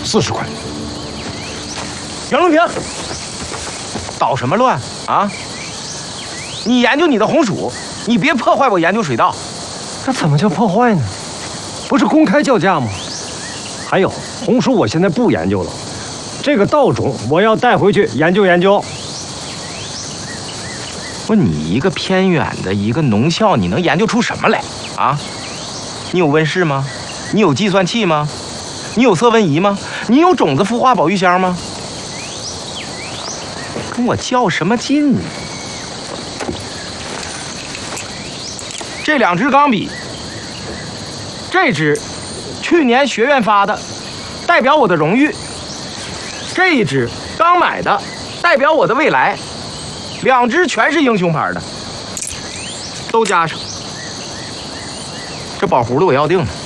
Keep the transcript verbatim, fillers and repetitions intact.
四十块。 袁隆平，捣什么乱啊？你研究你的红薯，你别破坏我研究水稻。 这怎么叫破坏呢？不是公开叫价吗？还有红薯，我现在不研究了，这个稻种我要带回去研究研究。 问你一个偏远的一个农校，你能研究出什么来啊？你有温室吗？你有计算器吗？你有色温仪吗？你有种子孵化保育箱吗？跟我较什么劲呢？这两支钢笔，这支去年学院发的，代表我的荣誉；这一支刚买的，代表我的未来。两支全是英雄牌的，都加上。这宝葫芦我要定了。